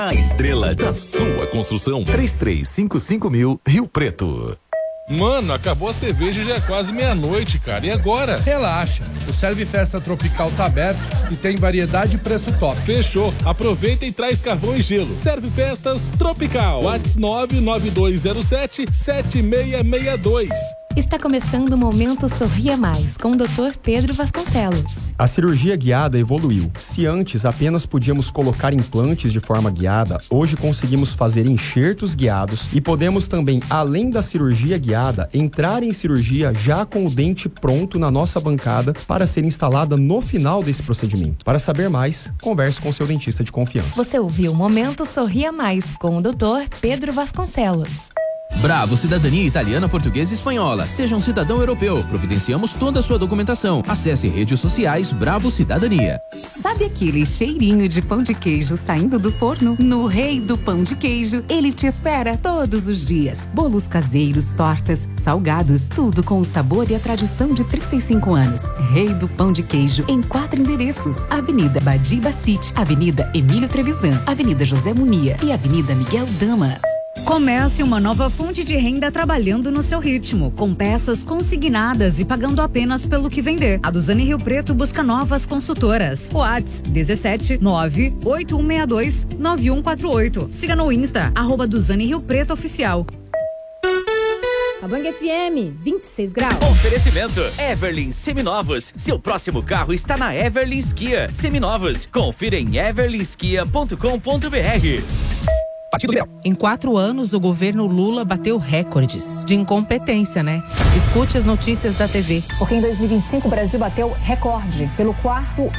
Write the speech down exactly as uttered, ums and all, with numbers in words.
A estrela da sua construção. três três cinco cinco mil, Rio Preto. Mano, acabou a cerveja e já é quase meia-noite, cara. E agora? Relaxa, o Serve Festa Tropical tá aberto e tem variedade e preço top. Fechou. Aproveita e traz carvão e gelo. Serve Festas Tropical. WhatsApp nove nove dois zero sete sete seis seis dois. Está começando o Momento Sorria Mais, com o doutor Pedro Vasconcelos. A cirurgia guiada evoluiu. Se antes apenas podíamos colocar implantes de forma guiada, hoje conseguimos fazer enxertos guiados e podemos também, além da cirurgia guiada, entrar em cirurgia já com o dente pronto na nossa bancada para ser instalada no final desse procedimento. Para saber mais, converse com seu dentista de confiança. Você ouviu Momento Sorria Mais, com o doutor Pedro Vasconcelos. Bravo Cidadania Italiana, Portuguesa e Espanhola. Seja um cidadão europeu. Providenciamos toda a sua documentação. Acesse redes sociais Bravo Cidadania. Sabe aquele cheirinho de pão de queijo saindo do forno? No Rei do Pão de Queijo, ele te espera todos os dias. Bolos caseiros, tortas, salgados, tudo com o sabor e a tradição de trinta e cinco anos. Rei do Pão de Queijo, em quatro endereços. Avenida Badiba City, Avenida Emílio Trevisan, Avenida José Munia e Avenida Miguel Dama. Comece uma nova fonte de renda trabalhando no seu ritmo, com peças consignadas e pagando apenas pelo que vender. A Duzane Rio Preto busca novas consultoras. WhatsApp dezessete nove oito um seis dois nove um quatro oito. Siga no Insta, arroba Duzane Rio Preto Oficial. A Bang F M, vinte e seis graus. Oferecimento Everlin Seminovos. Seu próximo carro está na Everlin Kia Seminovos. Confira em everlinskia ponto com ponto br. Em quatro anos, o governo Lula bateu recordes de incompetência, né? Escute as notícias da T V. Porque em dois mil e vinte e cinco o Brasil bateu recorde pelo quarto